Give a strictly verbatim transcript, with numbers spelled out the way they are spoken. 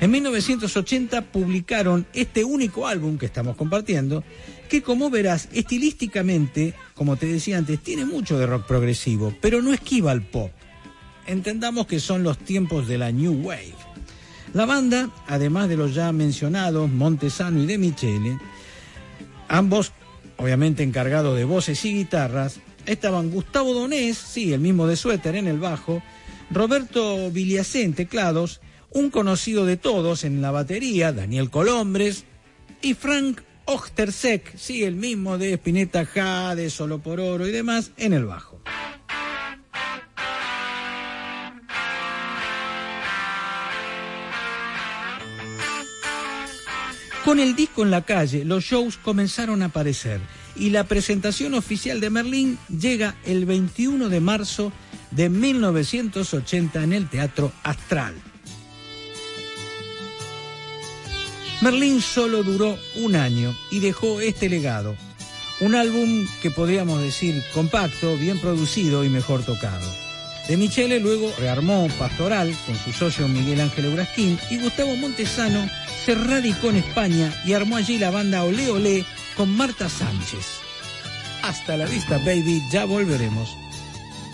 En mil novecientos ochenta publicaron este único álbum que estamos compartiendo, que como verás, estilísticamente, como te decía antes, tiene mucho de rock progresivo, pero no esquiva al pop. Entendamos que son los tiempos de la New Wave. La banda, además de los ya mencionados Montesano y De Michele, ambos obviamente encargados de voces y guitarras, estaban Gustavo Donés, sí, el mismo de Suéter en el bajo, Roberto Villassé en teclados, un conocido de todos en la batería, Daniel Colombres, y Frank Ochterseck, sí, el mismo de Spinetta Jade, Solo por Oro y demás, en el bajo. Con el disco en la calle, los shows comenzaron a aparecer y la presentación oficial de Merlín llega el veintiuno de marzo de mil novecientos ochenta en el Teatro Astral. Merlín solo duró un año y dejó este legado, un álbum que podríamos decir compacto, bien producido y mejor tocado. De Michele luego rearmó Pastoral con su socio Miguel Ángel Eurasquín y Gustavo Montesano se radicó en España y armó allí la banda Olé Olé con Marta Sánchez. Hasta la vista, baby, ya volveremos.